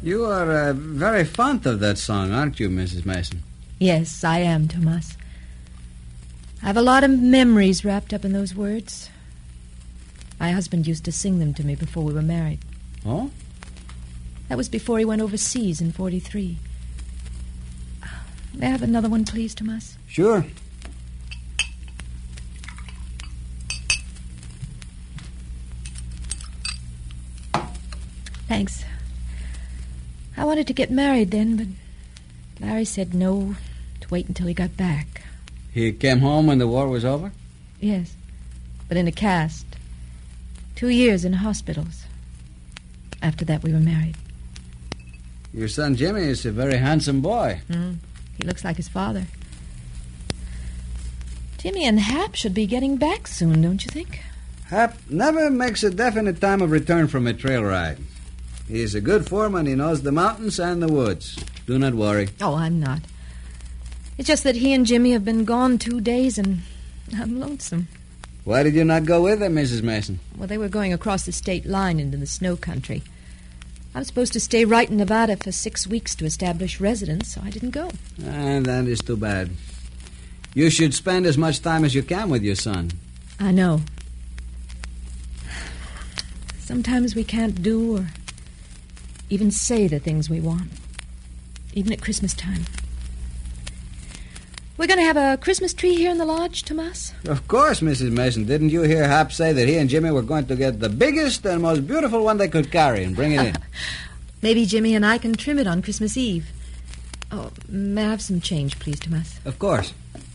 You are very fond of that song, aren't you, Mrs. Mason? Yes, I am, Tomas. I have a lot of memories wrapped up in those words. My husband used to sing them to me before we were married. Oh? That was before he went overseas in 43. May I have another one, please, Tomas? Sure. Thanks. I wanted to get married then, but Larry said no, to wait until he got back. He came home when the war was over? Yes, but in a cast. 2 years in hospitals. After that, we were married. Your son Jimmy is a very handsome boy. He looks like his father. Jimmy and Hap should be getting back soon, don't you think? Hap never makes a definite time of return from a trail ride. He is a good foreman. He knows the mountains and the woods. Do not worry. Oh, I'm not. It's just that he and Jimmy have been gone 2 days, and I'm lonesome. Why did you not go with them, Mrs. Mason? Well, they were going across the state line into the snow country. I was supposed to stay right in Nevada for 6 weeks to establish residence, so I didn't go. And that is too bad. You should spend as much time as you can with your son. I know. Sometimes we can't do or even say the things we want, even at Christmas time. We're going to have a Christmas tree here in the lodge, Tomas? Of course, Mrs. Mason. Didn't you hear Hap say that he and Jimmy were going to get the biggest and most beautiful one they could carry and bring it in? Maybe Jimmy and I can trim it on Christmas Eve. Oh, may I have some change, please, Tomas? Of course.